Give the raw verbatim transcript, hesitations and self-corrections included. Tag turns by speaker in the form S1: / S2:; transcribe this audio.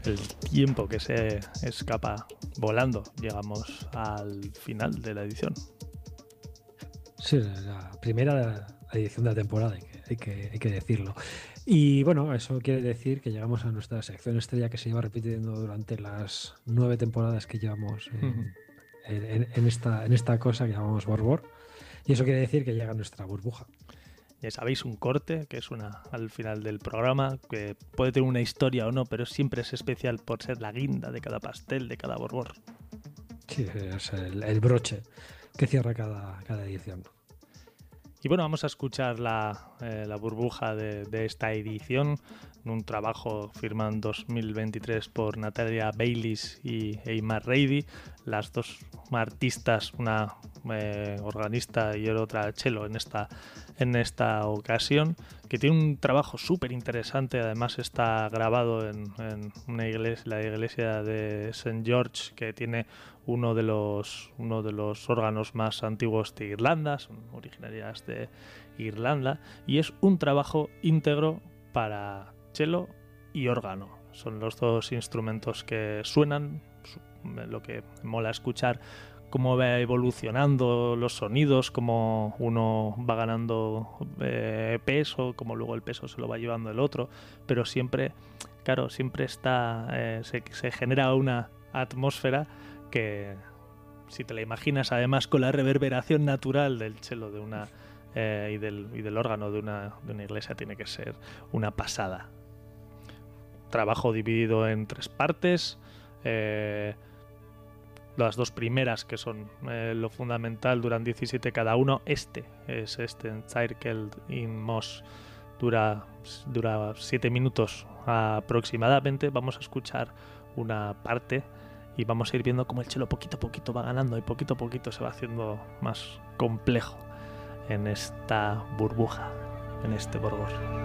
S1: el tiempo que se escapa volando. Llegamos al final de la edición.
S2: Sí, la primera edición de la temporada, hay que, hay que, hay que decirlo. Y bueno, eso quiere decir que llegamos a nuestra sección estrella que se lleva repitiendo durante las nueve temporadas que llevamos en, en, en, en esta, en esta cosa que llamamos Borbor. Y eso quiere decir que llega nuestra burbuja.
S1: Ya sabéis, un corte, que es una al final del programa, que puede tener una historia o no, pero siempre es especial por ser la guinda de cada pastel, de cada Borbor.
S2: Sí, es el, el broche que cierra cada, cada edición.
S1: Y bueno, vamos a escuchar la, eh, la burbuja de, de esta edición, un trabajo firmado en dos mil veintitrés por Natalia Baylis y Eymar Reidy, las dos artistas, una eh, organista y otra cello en esta, en esta ocasión, que tiene un trabajo súper interesante. Además está grabado en, en una iglesia, la iglesia de Saint George, que tiene uno de los uno de los órganos más antiguos de Irlanda, son originarias de Irlanda, y es un trabajo íntegro para cello y órgano. Son los dos instrumentos que suenan, lo que mola escuchar cómo va evolucionando los sonidos, cómo uno va ganando eh, peso, cómo luego el peso se lo va llevando el otro, pero siempre, claro, siempre está eh, se, se genera una atmósfera que, si te la imaginas además con la reverberación natural del cello de una eh, y, del, y del órgano de una, de una iglesia, tiene que ser una pasada. Trabajo dividido en tres partes. Eh, las dos primeras, que son eh, lo fundamental, duran diecisiete cada uno. Este es este Encircled in Moss, dura dura siete minutos aproximadamente. Vamos a escuchar una parte y vamos a ir viendo cómo el cello poquito a poquito va ganando y poquito a poquito se va haciendo más complejo en esta burbuja, en este Borbor.